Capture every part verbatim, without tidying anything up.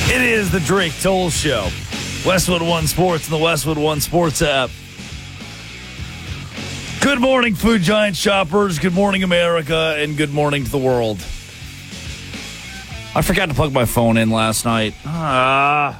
It is the Drake Toll Show. Westwood One Sports and the Westwood One Sports app. Good morning, Food Giant shoppers. Good morning, America, and good morning to the world. I forgot to plug my phone in last night. Ah.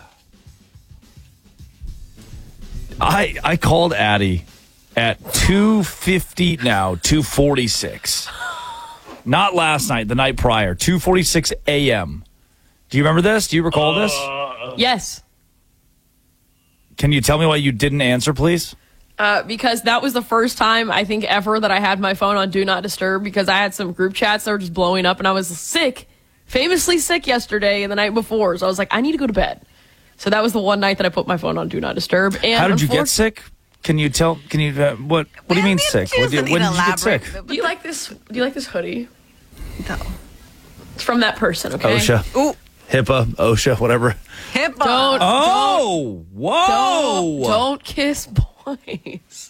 I I called Addie at two fifty now, two forty-six. Not last night, the night prior, two forty-six a.m. Do you remember this? Do you recall this? Yes. Can you tell me why you didn't answer, please? Uh, because that was the first time, I think, ever that I had my phone on Do Not Disturb because I had some group chats that were just blowing up and I was sick, famously sick yesterday and the night before. So I was like, I need to go to bed. So that was the one night that I put my phone on Do Not Disturb. And how did you get sick? Can you tell? Can you? Uh, what? What do you mean sick? What do you, when did you get sick? Do you like this? Do you like this hoodie? No. It's from that person. Okay. OSHA. Ooh. HIPAA, OSHA, whatever. HIPAA. Don't. Oh, don't, whoa! Don't, don't kiss boys.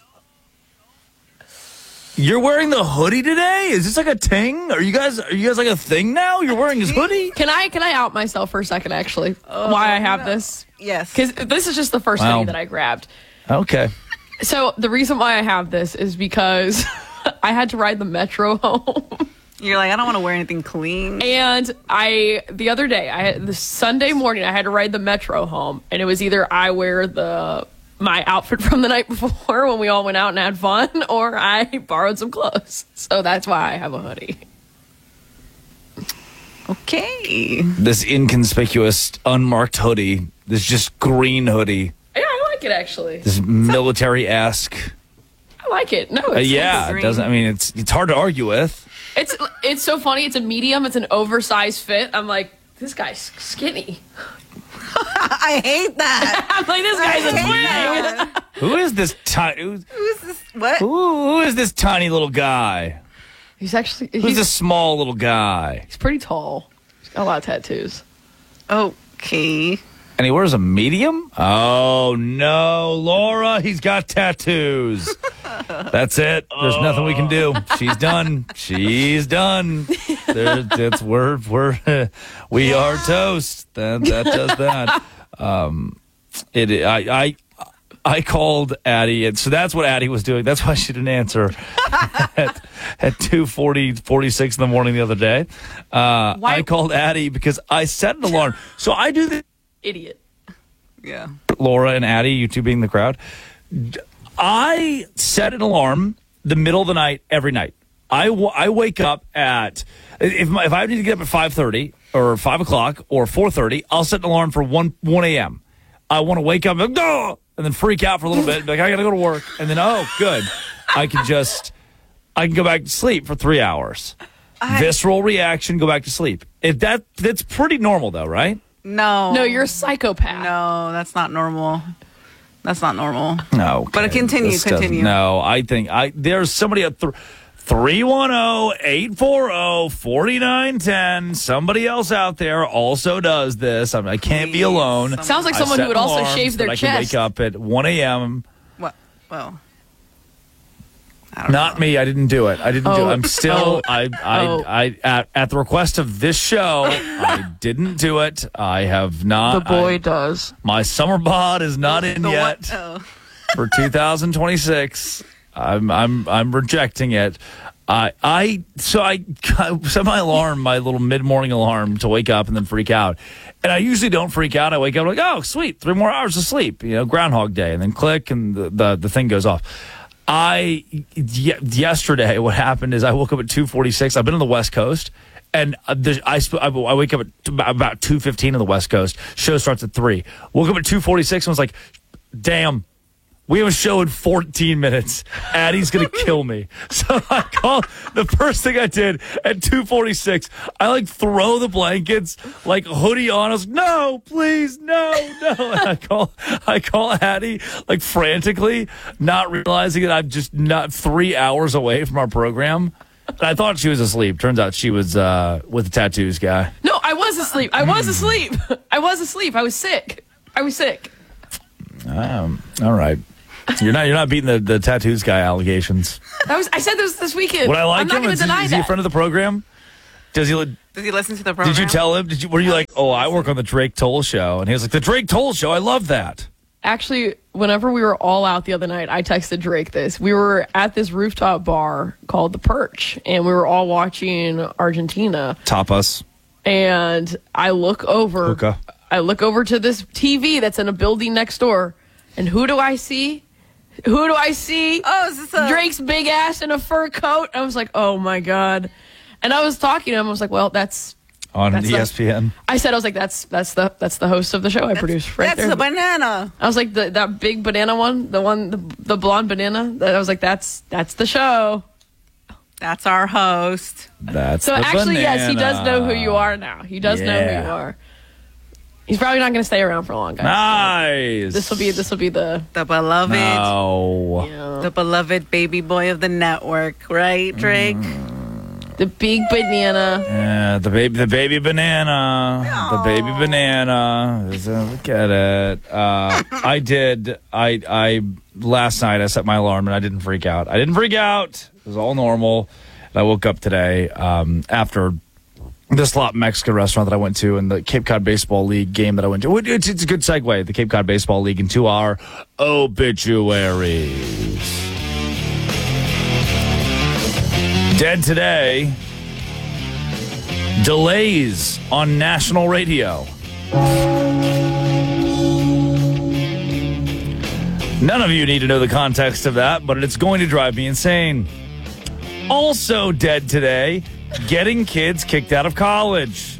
You're wearing the hoodie today? Is this like a thing? Are you guys? Are you guys like a thing now? You're wearing his hoodie? Can I? Can I out myself for a second? Actually, uh, why I have this? Yes. Because this is just the first Wow. hoodie that I grabbed. Okay. So the reason why I have this is because I had to ride the metro home. You're like, I don't want to wear anything clean. And I, the other day, I had the Sunday morning, I had to ride the metro home, and it was either I wear the my outfit from the night before when we all went out and had fun, or I borrowed some clothes. So that's why I have a hoodie. Okay. This inconspicuous, unmarked hoodie. This just green hoodie. Yeah, I like it actually. This military-esque. I like it. No, Uh, it's yeah, green. it doesn't. I mean, it's it's hard to argue with. It's it's so funny. It's a medium. It's an oversized fit. I'm like, this guy's skinny. I hate that. I'm like, this guy's a I hate twig. that. Who is this tiny? Who, Who's this? What? who, who is this tiny little guy? He's actually Who's he's, this small little guy? he's pretty tall. He's got a lot of tattoos. Okay. And he wears a medium? Oh, no. Laura, he's got tattoos. That's it. There's nothing we can do. She's done. She's done. There, that's, we're, we're, we are toast. That, that does that. Um, it, I, I, I called Addie, and so that's what Addie was doing. That's why she didn't answer at, at two forty, forty-six in the morning the other day. Uh, Why- I called Addie because I set an alarm. So I do this. Idiot. Yeah. Laura and Addie, you two being the crowd. I set an alarm the middle of the night every night. I, w- I wake up at, if, my, if I need to get up at five thirty or five o'clock or four thirty, I'll set an alarm for one a.m. I want to wake up and, go, and then freak out for a little bit. And be like, I got to go to work. And then, oh, good. I can just, I can go back to sleep for three hours. I- Visceral reaction, go back to sleep. If that That's pretty normal, though, right? No. No, you're a psychopath. No, that's not normal. That's not normal. No. But continue, This doesn't- continue. No, I think I there's somebody at th- three one zero, eight four zero, four nine one zero. Somebody else out there also does this. I, mean, I can't be Please, alone. someone- Sounds like I someone set who would an also alarm shave so their that I can chest. wake up at one a.m. What? Well. I don't Not know. me. I didn't do it. I didn't do Oh. it. I'm still. Oh. I. I. Oh. I. At, at the request of this show, I didn't do it. I have not. I- does. my summer bod is not in The yet. what? Oh. For two thousand twenty-six. I'm I'm I'm rejecting it. I I so I set my alarm, my little mid-morning alarm to wake up and then freak out. And I usually don't freak out. I wake up like, oh, sweet, three more hours of sleep. You know, Groundhog Day, and then click, and the the, the thing goes off. I y- yesterday, what happened is I woke up at two forty-six. I've been on the West Coast. And uh, there's- I, sp- I I wake up at t- about two fifteen on the West Coast. Show starts at three. Woke up at two forty-six and was like, damn. We have a show in fourteen minutes. Addie's going to kill me. So I called, the first thing I did at two forty-six, I like throw the blankets, like hoodie on. I was like, no, please, no, no. And I call, I call Addie like frantically, not realizing that I'm just not three hours away from our program. And I thought she was asleep. Turns out she was uh, with the tattoos guy. No, I was asleep. I was asleep. I was asleep. I was sick. I was sick. Um, all right. You're not. You're not beating the, the tattoos guy allegations. That was. I said this this weekend. Would I like I'm not him? going Is, to deny is he a that. friend of the program? Does he? Li- Does he listen to the program? Did you tell him? Did you? Were you like, oh, I work on the Drake Toll Show, and he was like, the Drake Toll Show. I love that. Actually, whenever we were all out the other night, I texted Drake this. We were at this rooftop bar called The Perch, and we were all watching Argentina. Tapas. And I look over. Hookah. I look over to this T V that's in a building next door, and who do I see? Who do I see? Oh, is this a... Drake's big ass in a fur coat. I was like, oh my God. And I was talking to him. I was like, well, that's on that's E S P N. The, I said, I was like, that's that's the that's the host of the show I That's, produced right that's there. the banana. I was like, the, that big banana one, the one, the, the blonde banana. That I was like, that's that's the show. That's our host. That's So the actually, banana. yes, he does know who you are now. He does know who Yeah. you are. He's probably not going to stay around for long, guys. Nice. This will be this will be the The beloved, No. you know, the beloved baby boy of the network, right, Drake? the big banana. Yeah, the baby, the baby banana, the baby banana. Look at it. Uh, I did. I I last night I set my alarm and I didn't freak out. I didn't freak out. It was all normal. And I woke up today um, after the slot Mexican restaurant that I went to and the Cape Cod Baseball League game that I went to. It's, it's a good segue. The Cape Cod Baseball League into our obituaries. Dead today. Delays on national radio. None of you need to know the context of that, but it's going to drive me insane. Also dead today, getting kids kicked out of college.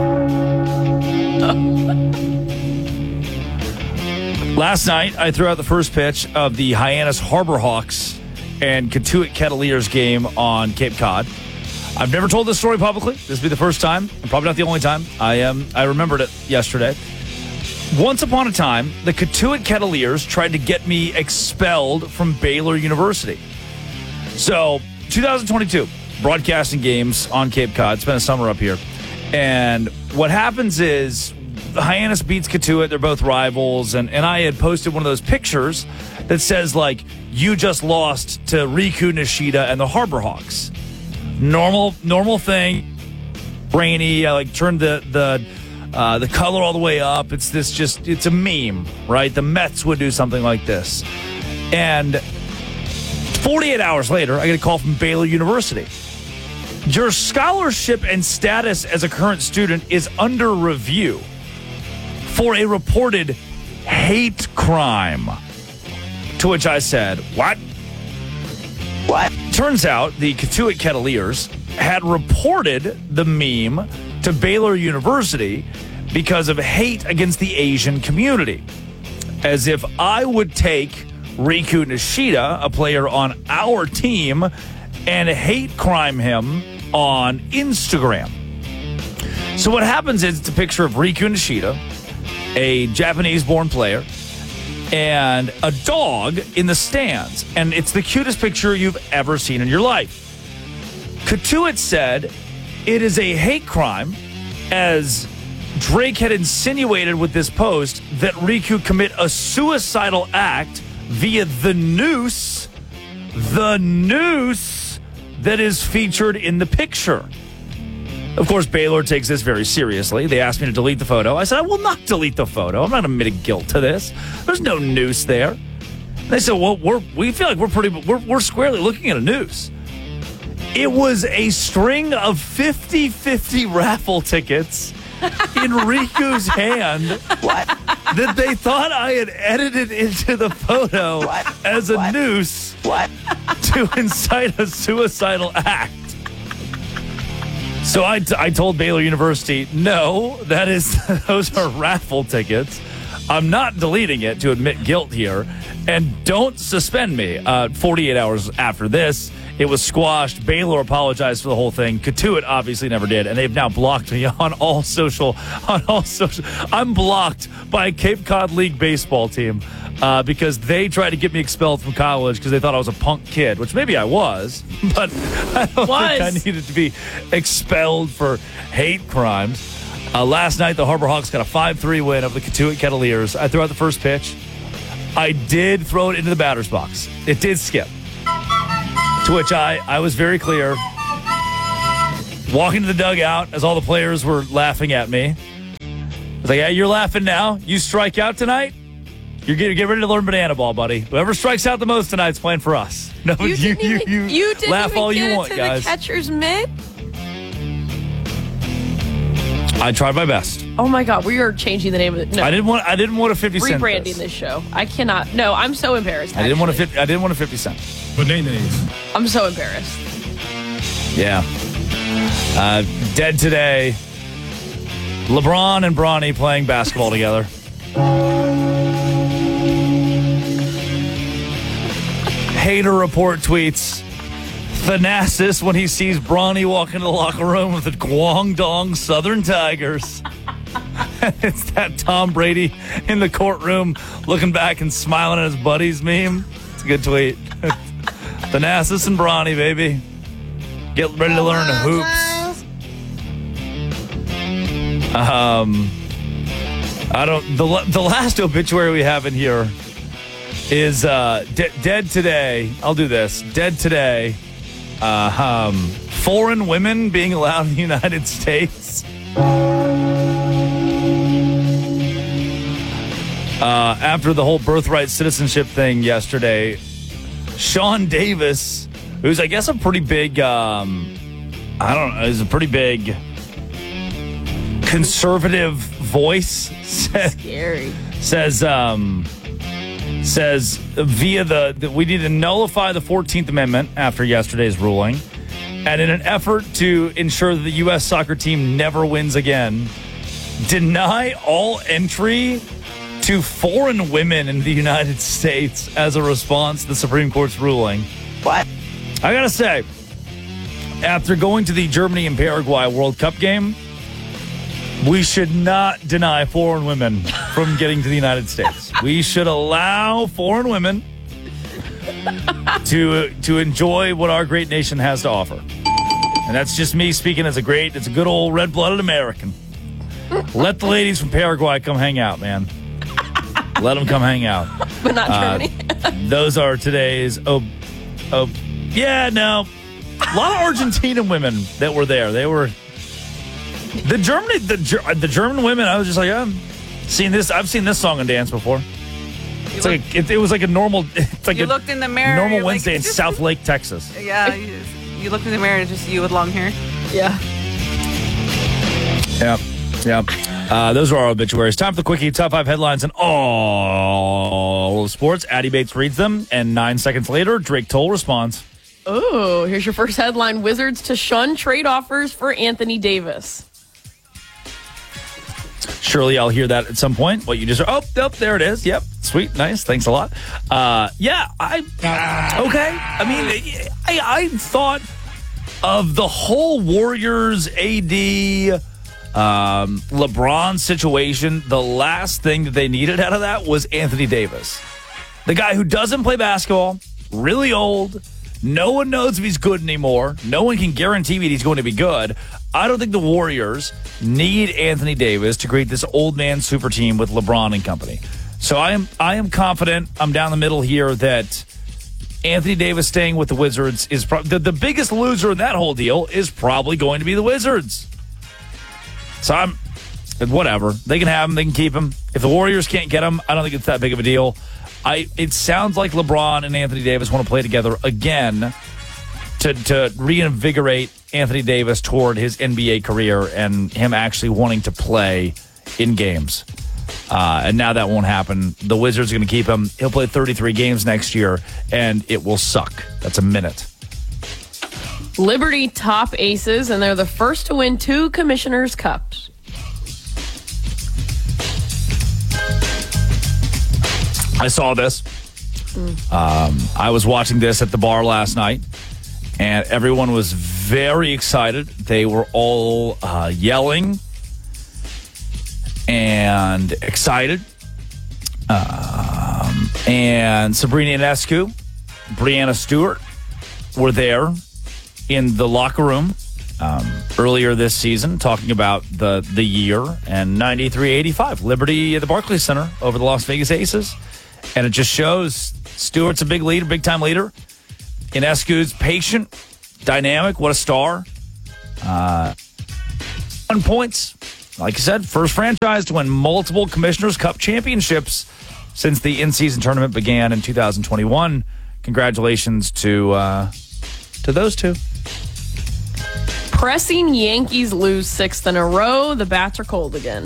Last night, I threw out the first pitch of the Hyannis Harbor Hawks and Katuitt Kettleers game on Cape Cod. I've never told this story publicly. This will be the first time, and probably not the only time. I um, I remembered it yesterday. Once upon a time, the Katuitt Kettleers tried to get me expelled from Baylor University. So, twenty twenty-two, broadcasting games on Cape Cod. Spent a summer up here. And what happens is Hyannis beats Katuitt. They're both rivals. And, and I had posted one of those pictures that says, like, you just lost to Riku Nishida and the Harbor Hawks. Normal, normal thing. Rainy. I like turned the the uh, the color all the way up. It's this just it's a meme, right? The Mets would do something like this. And forty-eight hours later, I get a call from Baylor University. Your scholarship and status as a current student is under review for a reported hate crime. To which I said, what? What? Turns out the Katuitt Kettleers had reported the meme to Baylor University because of hate against the Asian community. As if I would take Riku Nishida, a player on our team, and hate crime him on Instagram. So what happens is it's a picture of Riku Nishida, a Japanese-born player, and a dog in the stands. And it's the cutest picture you've ever seen in your life. Katuitt said it is a hate crime, as Drake had insinuated with this post that Riku commit a suicidal act via the noose, the noose that is featured in the picture. Of course, Baylor takes this very seriously. They asked me to delete the photo. I said, I will not delete the photo. I'm not admitting guilt to this. There's no noose there. They said, well, we're, we feel like we're pretty, we're, we're squarely looking at a noose. It was a string of fifty-fifty raffle tickets in Riku's hand. What? That they thought I had edited into the photo what? as a what? noose what? to incite a suicidal act. So I, t- I told Baylor University, no, that is those are raffle tickets. I'm not deleting it to admit guilt here. And don't suspend me. Uh, forty-eight hours after this, it was squashed. Baylor apologized for the whole thing. Katuitt obviously never did, and they've now blocked me on all social. On all social, I'm blocked by a Cape Cod League baseball team uh, because they tried to get me expelled from college because they thought I was a punk kid, which maybe I was, but I don't was. think I needed to be expelled for hate crimes. Uh, last night, the Harbor Hawks got a five three win over the Katuitt Kettleers. I threw out the first pitch. I did throw it into the batter's box. It did skip. To which I, I was very clear. walking to the dugout as all the players were laughing at me. I was like, yeah, you're laughing now. You strike out tonight, you're getting get ready to learn banana ball, buddy. Whoever strikes out the most tonight's playing for us. No, You, you, didn't you, even, you, you didn't laugh even all get you it want, to guys. the catcher's mitt? I tried my best. Oh my God, we are changing the name of it. No, I didn't want. I didn't want a fifty cent. rebranding this. this show. I cannot. No, I'm so embarrassed. I didn't want a actually. fifty. I didn't want a fifty cent. Bananas. I'm so embarrassed. Yeah. Uh, dead today. LeBron and Bronny playing basketball together. Hater report tweets Thanasis when he sees Bronny walk into the locker room with the Guangdong Southern Tigers. It's that Tom Brady in the courtroom looking back and smiling at his buddies meme. It's a good tweet. Thanasis and Bronny, baby. Get ready to learn hoops. Um, I don't. The the last obituary we have in here is uh, de- dead today. I'll do this. Dead today. Uh, um, foreign women being allowed in the United States. Uh, after the whole birthright citizenship thing yesterday, Sean Davis, who's I guess a pretty big, um, I don't know, is a pretty big conservative voice. Says, Scary. says, um, says via the, the we need to nullify the fourteenth Amendment after yesterday's ruling, and in an effort to ensure that the U S soccer team never wins again, deny all entry to foreign women in the United States as a response to the Supreme Court's ruling. What? I gotta say, after going to the Germany and Paraguay World Cup game, we should not deny foreign women from getting to the United States. We should allow foreign women to to enjoy what our great nation has to offer. And that's just me speaking as a great, it's a good old red-blooded American. Let the ladies from Paraguay come hang out, man. Let them come hang out. But not Uh, Germany. Those are today's, oh, oh, yeah, no. A lot of Argentinian women that were there. They were, the Germany, the Ger- the German women, I was just like, yeah, seen this, I've seen this song and dance before. It's You like, it, it was like a normal, it's like You a looked in the mirror, normal you're like, Wednesday in "Is this- South Lake, Texas. Yeah, you, you looked in the mirror, it's just you with long hair. Yeah. Yeah, yeah. Uh, those are our obituaries. Time for the quickie. Top five headlines in all of sports. Addie Bates reads them, and nine seconds later, Drake Toll responds. Oh, here's your first headline. Wizards to shun trade offers for Anthony Davis. Surely I'll hear that at some point. What you just oh, oh there it is. Yep, sweet, nice. Thanks a lot. Uh, yeah, I okay. I mean, I, I thought of the whole Warriors A D um, LeBron situation. The last thing that they needed out of that was Anthony Davis, the guy who doesn't play basketball, really old. No one knows if he's good anymore. No one can guarantee that he's going to be good. I don't think the Warriors need Anthony Davis to create this old man super team with LeBron and company. So I am I am confident. I'm down the middle here that Anthony Davis staying with the Wizards is pro- the, the biggest loser in that whole deal is probably going to be the Wizards. So I'm whatever. They can have him. They can keep him. If the Warriors can't get him, I don't think it's that big of a deal. I it sounds like LeBron and Anthony Davis want to play together again to to reinvigorate Anthony Davis toward his N B A career and him actually wanting to play in games. Uh, and now that won't happen. The Wizards are going to keep him. He'll play thirty-three games next year, and it will suck. That's a minute. Liberty top aces, and they're the first to win two Commissioner's Cups. I saw this. Um, I was watching this at the bar last night, and everyone was very excited. They were all uh, yelling and excited. Um, and Sabrina Ionescu, Brianna Stewart were there in the locker room um, earlier this season talking about the, the year and ninety-three eighty-five Liberty at the Barclays Center over the Las Vegas Aces. And it just shows Stewart's a big leader, big-time leader. Ionescu's patient, dynamic, what a star. Uh, one points. Like I said, first franchise to win multiple Commissioner's Cup championships since the in-season tournament began in two thousand twenty-one. Congratulations to uh, to those two. Pressing Yankees lose sixth in a row. The bats are cold again.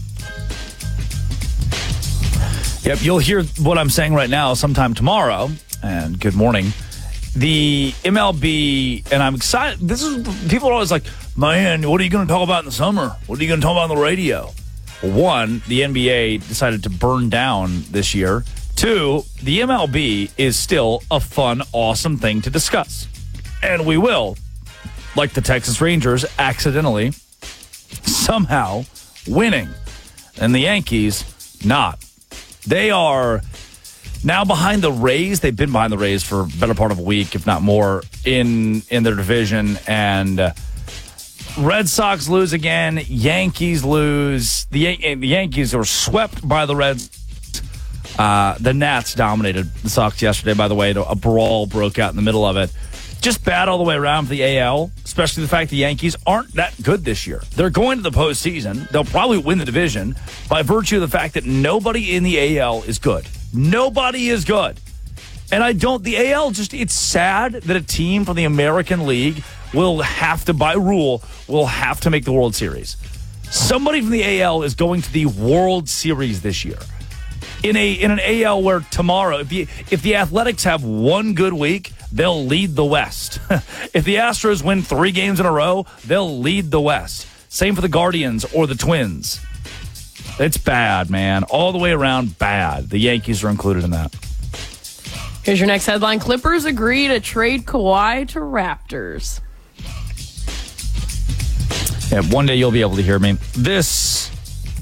Yep, you'll hear what I'm saying right now sometime tomorrow. And good morning. The M L B, and I'm excited. This is people are always like, man, what are you going to talk about in the summer? What are you going to talk about on the radio? Well, one, the N B A decided to burn down this year. Two, the M L B is still a fun, awesome thing to discuss. And we will, like the Texas Rangers, accidentally, somehow winning. And the Yankees, not. They are now behind the Rays. They've been behind the Rays for a better part of a week, if not more, in, in their division. And uh, Red Sox lose again. Yankees lose. The, Yan- the Yankees were swept by the Reds. Uh, the Nats dominated the Sox yesterday, by the way. A brawl broke out in the middle of it. Just bad all the way around for the A L, especially the fact the Yankees aren't that good this year. They're going to the postseason. They'll probably win the division by virtue of the fact that nobody in the A L is good. Nobody is good. And I don't, the A L just, it's sad that a team from the American League will have to, by rule, will have to make the World Series. Somebody from the A L is going to the World Series this year. In a in an A L where tomorrow, if the, if the Athletics have one good week, they'll lead the West. If the Astros win three games in a row, they'll lead the West. Same for the Guardians or the Twins. It's bad, man. All the way around, bad. The Yankees are included in that. Here's your next headline. Clippers agree to trade Kawhi to Raptors. Yeah, one day you'll be able to hear me. This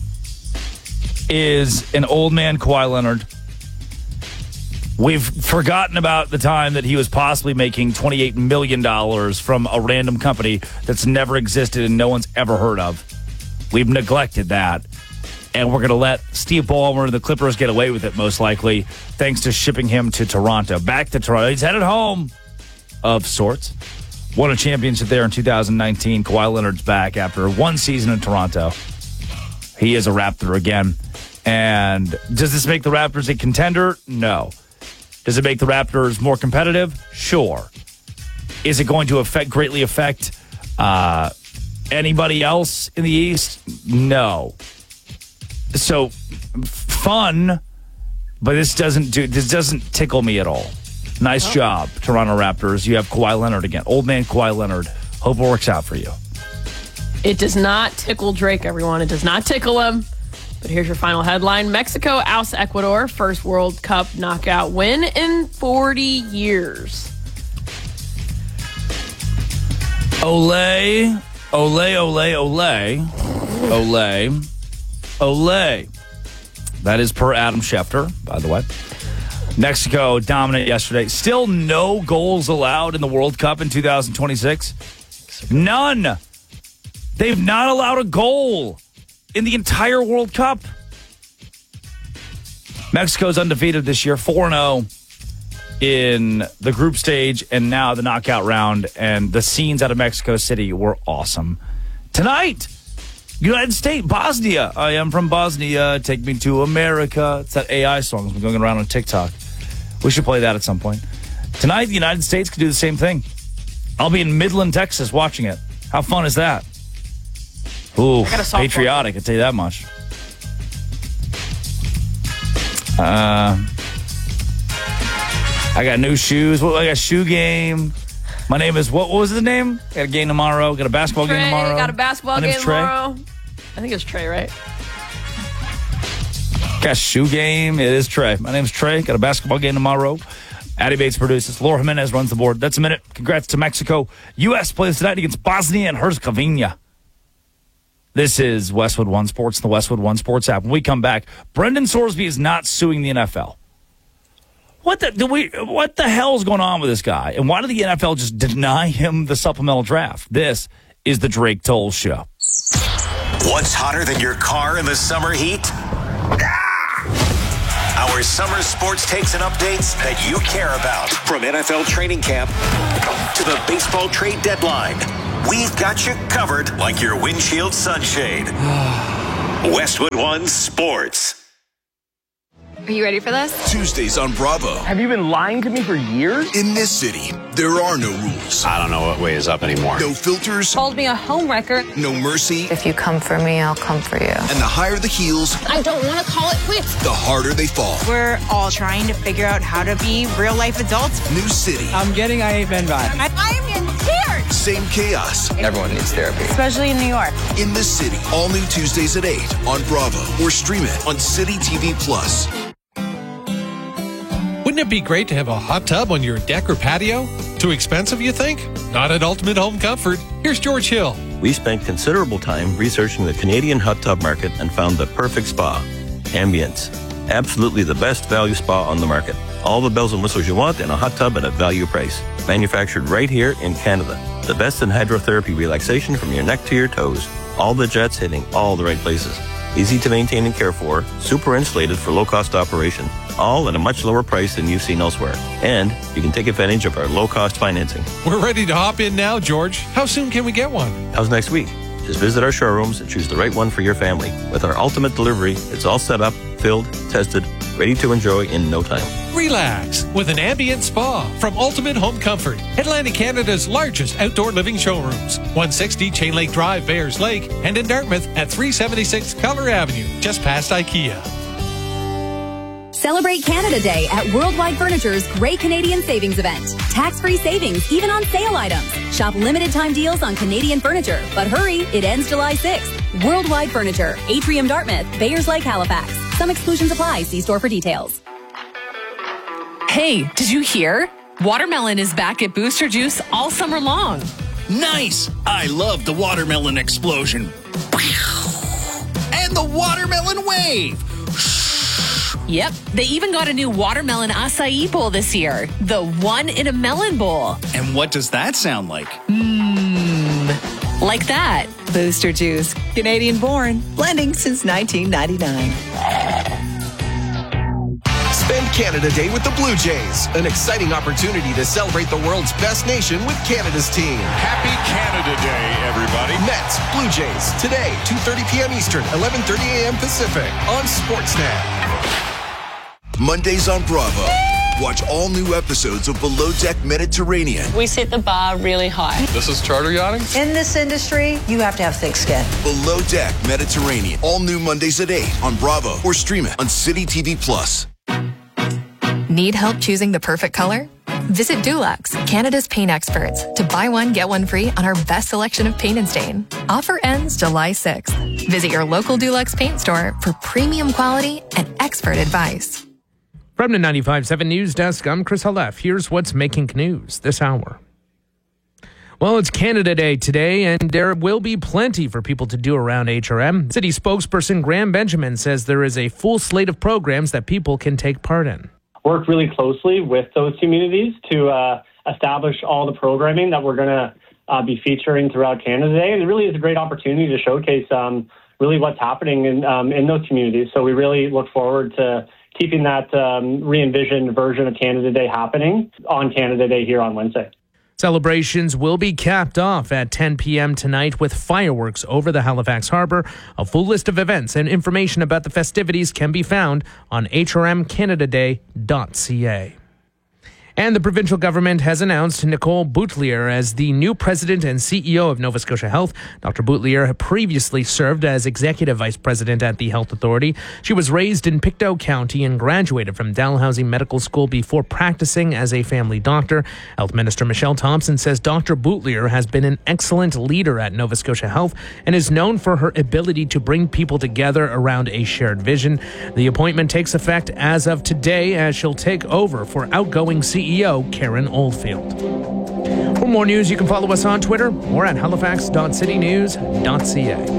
is an old man Kawhi Leonard. We've forgotten about the time that he was possibly making twenty-eight million dollars from a random company that's never existed and no one's ever heard of. We've neglected that. And we're going to let Steve Ballmer and the Clippers get away with it, most likely, thanks to shipping him to Toronto. Back to Toronto. He's headed home, of sorts. Won a championship there in two thousand nineteen. Kawhi Leonard's back after one season in Toronto. He is a Raptor again. And does this make the Raptors a contender? No. Does it make the Raptors more competitive? Sure. Is it going to affect greatly affect uh, anybody else in the East? No. So fun, but this doesn't do this doesn't tickle me at all. Nice oh. job, Toronto Raptors. You have Kawhi Leonard again. Old man Kawhi Leonard. Hope it works out for you. It does not tickle Drake, everyone. It does not tickle him. But here's your final headline. Mexico oust Ecuador. First World Cup knockout win in forty years. Olay, Olay, Olay, Olay, Olay, Olay. That is per Adam Schefter, by the way. Mexico dominant yesterday. Still no goals allowed in the World Cup in two thousand twenty-six. None. They've not allowed a goal in the entire World Cup. Mexico's undefeated this year, four and oh in the group stage and now the knockout round. And the scenes out of Mexico City were awesome. Tonight, United States, Bosnia. I am from Bosnia. Take me to America. It's that A I song that's been going around on TikTok. We should play that at some point. Tonight, the United States could do the same thing. I'll be in Midland, Texas, watching it. How fun is that? Ooh, patriotic, I'll tell you that much. Uh, I got new shoes. I got a shoe game. My name is, what, what was his name? Got a game tomorrow. Got a basketball Trey, game tomorrow. Got a basketball My game name's Trey. tomorrow. I think it's Trey, right? Got a shoe game. It is Trey. My name's Trey. Got a basketball game tomorrow. Addie Bates produces. Laura Jimenez runs the board. That's a minute. Congrats to Mexico. U S plays tonight against Bosnia and Herzegovina. This is Westwood One Sports, the Westwood One Sports app. When we come back, Brendan Sorsby is not suing the N F L. What the do we? What the hell is going on with this guy? And why did the N F L just deny him the supplemental draft? This is the Drake Toll Show. What's hotter than your car in the summer heat? Our summer sports takes and updates that you care about. From N F L training camp to the baseball trade deadline. we've got you covered like your windshield sunshade. Westwood One Sports. Are you ready for this? Tuesdays on Bravo. Have you been lying to me for years? In this city, there are no rules. I don't know what way is up anymore. No filters. Called me a homewrecker. No mercy. If you come for me, I'll come for you. And the higher the heels, I don't want to call it quits. the harder they fall. We're all trying to figure out how to be real life adults. New city. I'm getting I Ain't Been vibes. I, I'm in tears. Same chaos. Everyone needs therapy. Especially in New York. In this city. All new Tuesdays at eight on Bravo. Or stream it on City T V Plus. Wouldn't it be great to have a hot tub on your deck or patio? Too expensive, you think? Not at Ultimate Home Comfort. Here's George Hill. We spent considerable time researching the Canadian hot tub market and found the perfect spa. Ambience. Absolutely the best value spa on the market. All the bells and whistles you want in a hot tub at a value price. Manufactured right here in Canada. The best in hydrotherapy relaxation from your neck to your toes. All the jets hitting all the right places. Easy to maintain and care for, super insulated for low-cost operation, all at a much lower price than you've seen elsewhere. And you can take advantage of our low-cost financing. We're ready to hop in now, George. How soon can we get one? How's next week? Just visit our showrooms and choose the right one for your family. With our ultimate delivery, it's all set up, filled, tested, ready to enjoy in no time. Relax with an ambient spa from Ultimate Home Comfort, Atlantic Canada's largest outdoor living showrooms. one sixty Chain Lake Drive, Bayers Lake, and in Dartmouth at three seventy-six Cutler Avenue, just past IKEA. Celebrate Canada Day at Worldwide Furniture's Great Canadian Savings Event. Tax-free savings even on sale items. Shop limited time deals on Canadian furniture. But hurry, it ends July sixth. Worldwide Furniture, Atrium Dartmouth, Bayers Lake Halifax. Some exclusions apply. See store for details. Hey, did you hear? Watermelon is back at Booster Juice all summer long. Nice! I love the watermelon explosion. And the watermelon wave. Yep, they even got a new watermelon acai bowl this year. The one in a melon bowl. And what does that sound like? Mmm, like that. Booster Juice, Canadian born, blending since nineteen ninety-nine. Spend Canada Day with the Blue Jays. An exciting opportunity to celebrate the world's best nation with Canada's team. Happy Canada Day, everybody. Mets, Blue Jays, today, two thirty p.m. Eastern, eleven thirty a.m. Pacific, on Sportsnet. Mondays on Bravo. Watch all new episodes of Below Deck Mediterranean. We set the bar really high. This is charter yachting? In this industry, you have to have thick skin. Below Deck Mediterranean. All new Mondays at eight on Bravo or stream it on City T V Plus. Need help choosing the perfect color? Visit Dulux, Canada's paint experts, to buy one, get one free on our best selection of paint and stain. Offer ends July sixth. Visit your local Dulux paint store for premium quality and expert advice. From the ninety-five point seven News Desk, I'm Chris Halef. Here's what's making news this hour. Well, it's Canada Day today, and there will be plenty for people to do around H R M. City spokesperson Graham Benjamin says there is a full slate of programs that people can take part in. Work really closely with those communities to uh, establish all the programming that we're going to uh, be featuring throughout Canada Day. And it really is a great opportunity to showcase um, really what's happening in, um, in those communities. So we really look forward to keeping that um, re-envisioned version of Canada Day happening on Canada Day here on Wednesday. Celebrations will be capped off at ten p.m. tonight with fireworks over the Halifax Harbor. A full list of events and information about the festivities can be found on h r m canada day dot c a. And the provincial government has announced Nicole Boutelier as the new president and C E O of Nova Scotia Health. Doctor Boutelier had previously served as executive vice president at the Health Authority. She was raised in Pictou County and graduated from Dalhousie Medical School before practicing as a family doctor. Health Minister Michelle Thompson says Doctor Boutelier has been an excellent leader at Nova Scotia Health and is known for her ability to bring people together around a shared vision. The appointment takes effect as of today as she'll take over for outgoing C E O E O Karen Oldfield. For more news, you can follow us on Twitter or at halifax dot city news dot c a.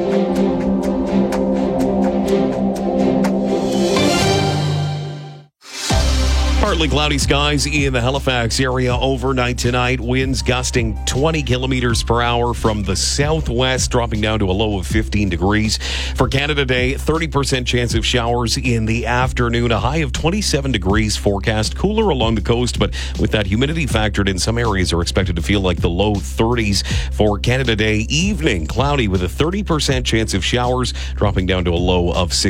Partly cloudy skies in the Halifax area overnight tonight. Winds gusting twenty kilometers per hour from the southwest, dropping down to a low of fifteen degrees. For Canada Day, thirty percent chance of showers in the afternoon. A high of twenty-seven degrees forecast. Cooler along the coast, but with that humidity factored in, some areas are expected to feel like the low thirties. For Canada Day evening, cloudy with a thirty percent chance of showers, dropping down to a low of six.